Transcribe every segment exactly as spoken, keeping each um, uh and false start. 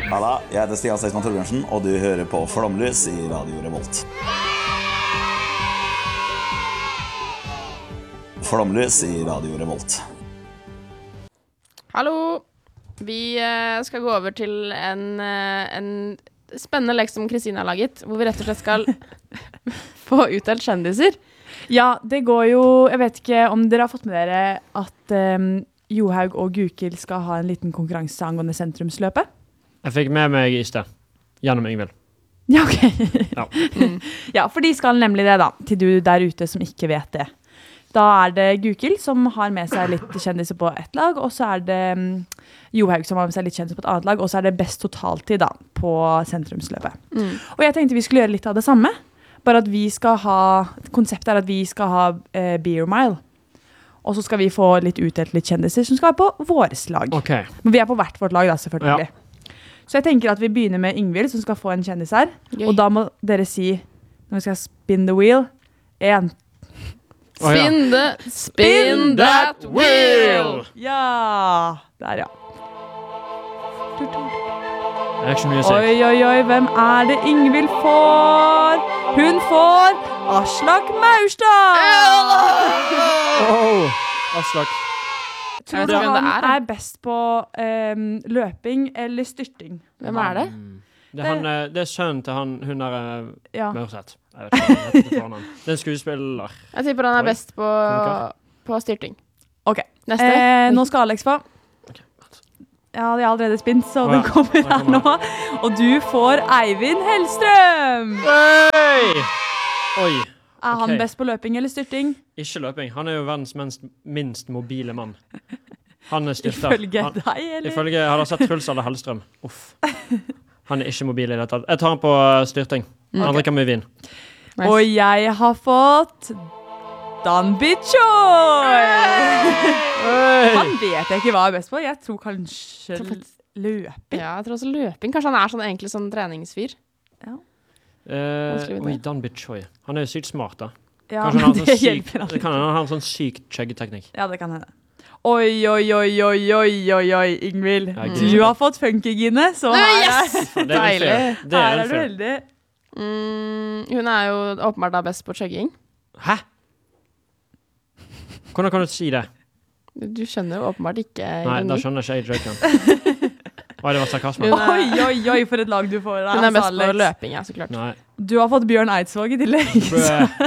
Halla, jeg heter Stian Seisman Torbjørnsen, og du hører på Flomlys i Radio Revolt. Flomlys i Radio Revolt. Hallo! Vi eh, skal gå over til en, eh, en spennende lek som Kristina har laget, hvor vi rett og slett skal få utdelt kjendiser. Ja, det går jo, jeg vet ikke om dere har fått med dere at um, Johaug og Gukild skal ha en liten konkurranse angående sentrumsløpet. Jeg fikk med meg i sted, gjennom Ingvild. Ja, ok. Ja. mm. Ja, for de skal nemlig det da, til du der ute som ikke vet det. Da er det Gukild som har med seg litt kjendiser på ett lag, og så er det um, Johaug som har med seg litt kjendiser på et annet lag, og så er det best totaltid da, på sentrumsløpet. Mm. Og jeg tenkte vi skulle gjøre litt av det samme, bare at vi skal ha, konseptet er at vi skal ha eh, Beer Mile, og så skal vi få litt utdelt litt kjendiser som skal være på våres lag. Okay. Men vi er på hvert vårt lag da, selvfølgelig. Ja. Så jeg tenker at vi begynner med Ingvild, som skal få en kjendis her, Gøy. Og da må dere si, når vi skal spin the wheel, en, Oh, ja. Spin, the, spin that wheel! Ja, der ja. Det er ikke så mye å si. Oi, oi, oi, hvem er det Ingvild får? Hun får Aslak Maurstad! Oh, Aslak. Tror du han er, er best på um, løping eller styrting? Hvem er det? Det er, han, det er sønnen til han, hun er ja. Mørseth. Jeg vet ikke, jeg vet ikke han. Det er en skuespiller. Jeg tipper han er best på, på styrting. Ok, eh, nå skal Alex få. Okay. Ja, de har allerede spint, så oh, ja. Den kommer her nå. Og du får Eivind Hellstrøm! Hey! Oi! Er han okay. best på løping eller styrting? Ikke løping. Han er jo verdens minst, minst mobile mann. Han er styrter. Ifølge han, deg, eller? Ifølge, jeg har sett Truls eller Hellstrøm. Uff. Han er ikke mobil i det tatt. Jeg tar han på styrting. Han okay. drikker mye vin. Nice. Og jeg har fått Danby Choi! Hey! Han vet jeg ikke hva jeg er best på. Jeg tror kanskje løping. Ja, jeg tror også løping. Kanskje han er sånn, egentlig sånn treningsfyr. Ja. Uh, oi, Danby Choi. Han er jo sykt smart da. Ja, kanskje han det sånn hjelper syk, Kan han ha en sånn sykt chuggeteknikk? Ja, det kan hende. Oi, oi, oi, oi, oi, oi, oi, Ingvild. Ja, du har fått funkygine, så Nei, her yes! er deilig. Det her er du heldig. Mm, hun er jo åpenbart da best på chugging. Hæ? Hvordan kan du si det? Du skjønner jo åpenbart ikke. Nei, da skjønner ikke jeg joken. Oi, det var sarkasme. Oi, oi, oi, for et lag du får. Hun er best på løping, ja, så klart. Nei. Du har fått Bjørn Eidsvåg i tillegg. det,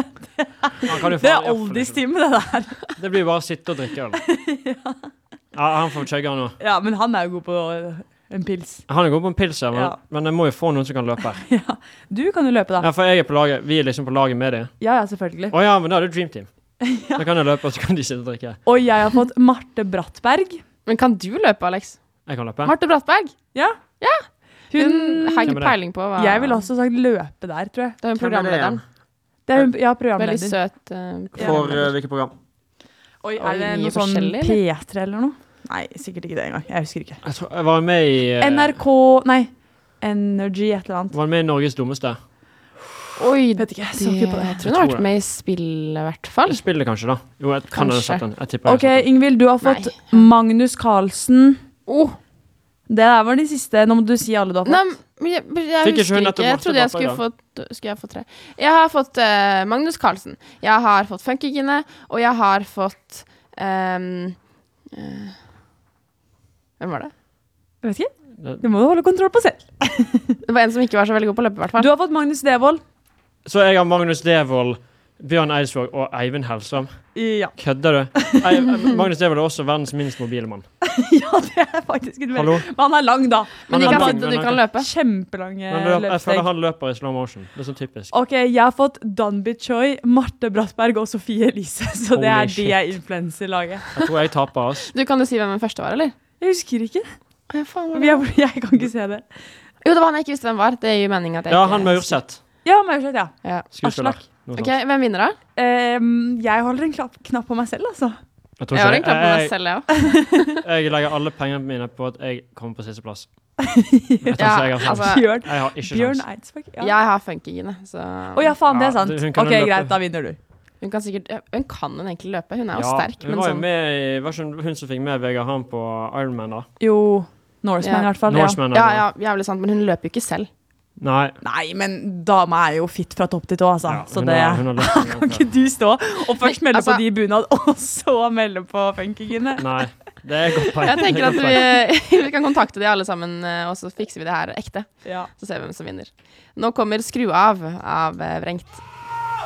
det er oldistime, det der. Det blir bare å sitte og drikke øl. ja. ja, han får chugge nå. Ja, men han er jo god på en pils. Han er god på en pils, ja, men, ja. men jeg må jo få noen som kan løpe. ja, du kan jo løpe da. Ja, for jeg er på laget, vi er liksom på laget med det. Ja, ja, selvfølgelig. Å ja, men da er det Dream Team. ja. Da kan jeg løpe, og så kan de sitte og drikke. Og jeg har fått Marte Brattberg. Men kan du løpe, Alex? Jeg kan løpe. Marte Brattberg? Ja. Ja. Hun, hun har ikke peiling på hva... Jeg vil også sagt løpe der, tror jeg. Det er hun programlederen. Det er hun, ja, programlederen. Veldig søt. Uh, For uh, hvilket program? Oi, er det noe sånn P tre eller noe? Nei, sikkert ikke det engang. Jeg husker ikke. Jeg, tror, jeg var med i... Uh, N R K... Nei. Energy et eller annet. Var med i Norges dummeste? Oi, vet ikke, jeg så ikke på det. Jeg tror hun har vært med i spill, i hvert fall. Spillet kanskje da. Jo, jeg kan ha sett den. Jeg tipper. Ok, Ingvild, du har fått Nei. Magnus Carlsen. Åh. Oh. Det der var de siste. Nå må du si alle du har fått. Nei, jeg, jeg, jeg husker ikke. Jeg trodde jeg skulle få, skulle jeg få tre. Jeg har fått uh, Magnus Carlsen. Jeg har fått Funkygine. Og jeg har fått... Um, uh, hvem var det? Jeg vet ikke. Du må holde kontroll på selv. Det var en som ikke var så veldig god på løpet, i hvert fall. Du har fått Magnus Devold. Så jeg har Magnus Devold, Bjørn Eidsvåg og Eivind Hellstrøm. Ja. Kødder du? Ei, Magnus Devold er også verdens minst mobile mann. ja, det er faktisk ikke veldig. Men han er lang da. Men de kan sitte, du kan løpe. Kjempelange løp, Jeg føler han løper i slow motion. Det er så typisk. Ok, jeg har fått Danby Choi, Marte Brattberg og Sofie Elise. Så Holy det er shit. De jeg influencer-laget. Jeg tror jeg taper oss. Du kan jo si hvem den første var, eller? Jeg husker ikke. Ja, faen, jeg, jeg kan ikke se det. Jo, det var han jeg ikke visste hvem var. Det er jo meningen at jeg ja, ikke... han Maurseth. Ja, Maurseth, ja. ja. Skuespiller. Ok, hvem vinner da? Um, jeg holder en klapp, knapp på meg selv, altså. Jeg, jeg har en klapp på meg selv, ja. jeg legger alle pengene mine på at jeg kommer på siste plass. ja, jeg, altså, Bjørn, jeg har ikke Bjørn sjans. Eidsvåg. Ja. Jeg har Funkygine, så... Å oh, ja, faen, det er sant. Ja, ok, greit, da vinner du. Hun kan sikkert... Hun kan hun egentlig løpe. Hun er jo ja, sterk. Hun men var jo sånn... med i... Var ikke hun som fikk med Vegard Han på Iron Man da? Jo. Norseman Ja. i hvert fall. Norseman, Ja, ja. ja, jævlig sant, men hun løper jo ikke selv. Nei. Nei, men dama er jo fit fra topp til tå, altså. Ja, så hun det har- hun har løpt en gang kan før. ikke du stå og først Nei, melde altså- på de bunad, og så melde på funkygine. Nei, det er godt poeng. Jeg tenker Det er at godt poeng. vi, vi kan kontakte de alle sammen, eh, og så fikser vi det her ekte. Ja. Så ser vi hvem som vinner. Nå kommer Skru av av eh, Vrengt.